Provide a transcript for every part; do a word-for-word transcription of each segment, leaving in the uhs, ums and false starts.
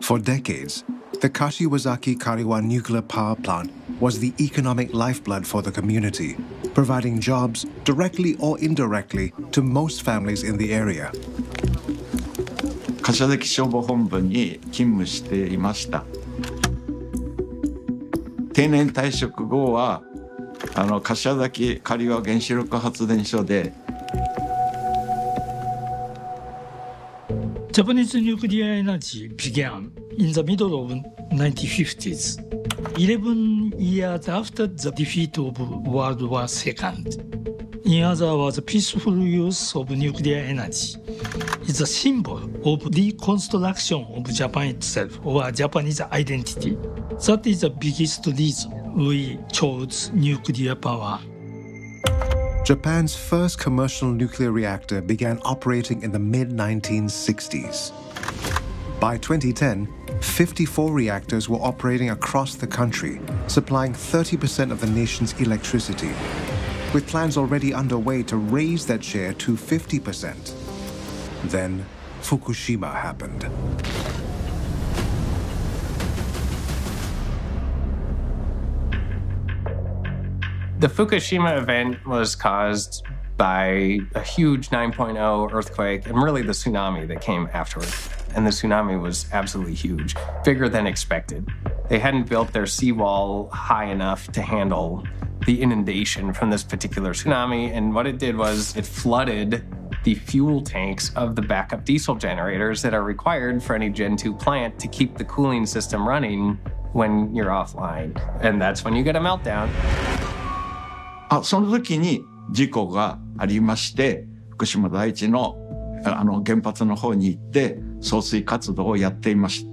For decades, the Kashiwazaki Kariwa nuclear power plant was the economic lifeblood for the community, providing jobs directly or indirectly to most families in the area. 柏崎消防本部に勤務していました。定年退職後はあの柏崎刈羽原子力発電所で Japanese nuclear energy began in the middle of nineteen fifties, eleven years after the defeat of World War Two. In other words, peaceful use of nuclear energy is a symbol of reconstruction of Japan itself or Japanese identity. That is the biggest reason we chose nuclear power. Japan's first commercial nuclear reactor began operating in the mid nineteen sixties. By twenty ten, fifty-four reactors were operating across the country, supplying thirty percent of the nation's electricity, with plans already underway to raise that share to fifty percent. Then, Fukushima happened. The Fukushima event was caused by a huge nine point oh earthquake and really the tsunami that came afterward. And the tsunami was absolutely huge, bigger than expected. They hadn't built their seawall high enough to handle the inundation from this particular tsunami. And what it did was it flooded the fuel tanks of the backup diesel generators that are required for any Gen two plant to keep the cooling system running when you're offline. And that's when you get a meltdown. あ、その時に事故がありまして、福島第一のあの原発の方に行って送水活動をやっていました。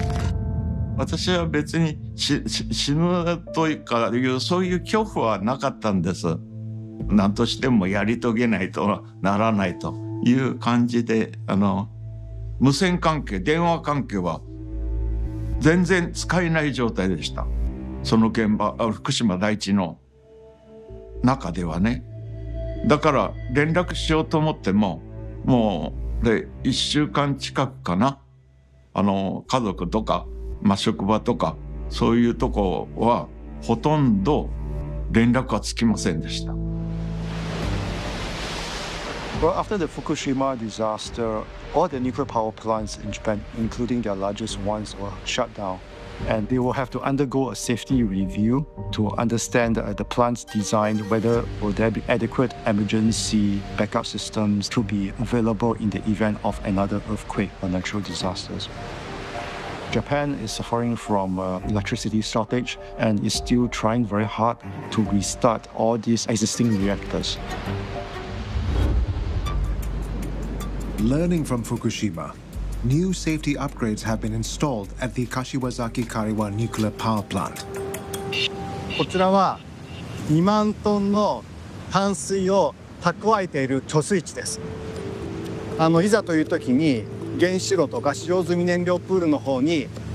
私は別にしし死ぬというかいうそういう恐怖はなかったんです。何としてもやり遂げないとならないという感じで、あの無線関係、電話関係は全然使えない状態でした。その現場、福島第一の中ではね。だから連絡しようと思っても、もうでいっしゅうかん近くかな、あの家族とか、まあ、職場とかそういうとこはほとんど連絡はつきませんでした。 Well, after the Fukushima disaster, all the nuclear power plants in Japan, including their largest ones, were shut down. And they will have to undergo a safety review to understand uh, the plant's design, whether will there be adequate emergency backup systems to be available in the event of another earthquake or natural disasters. Japan is suffering from uh, electricity shortage and is still trying very hard to restart all these existing reactors. Learning from Fukushima, new safety upgrades have been installed at the Kashiwazaki Kariwa nuclear power plant. こちらはにまんトンの淡水を蓄えている貯水池です。あのいざという時に原子炉とか使用済み燃料プールの方に